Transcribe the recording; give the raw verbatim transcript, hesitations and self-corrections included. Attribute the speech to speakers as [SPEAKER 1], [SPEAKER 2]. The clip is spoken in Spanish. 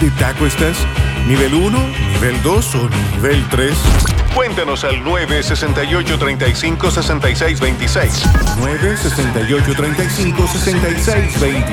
[SPEAKER 1] de taco estás? ¿Nivel uno, nivel dos o nivel tres?
[SPEAKER 2] Cuéntanos al nueve seis ocho, tres cinco, seis seis dos seis.
[SPEAKER 1] nueve seis ocho, tres cinco, seis seis dos seis.